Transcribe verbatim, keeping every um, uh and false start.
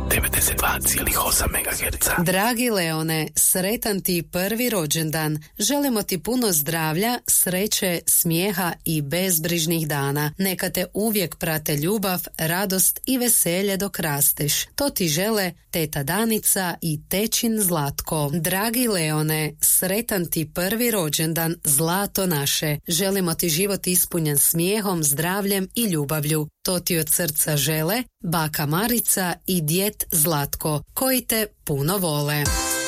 devedeset dva zarez osam megaherca. Dragi Leone, sretan ti prvi rođendan. Želimo ti puno zdravlja, sreće, smijeha i bezbrižnih dana. Neka te uvijek prate ljubav, radost i veselje dok rasteš. To ti žele teta Danica i tećin Zlatko. Dragi Leone, sretan ti prvi rođendan, zlato naše. Želimo ti život ispunjen smijehom, zdravljem i ljubavlju. To ti od srca žele baka Marica i djet Zlatko, koji te puno vole.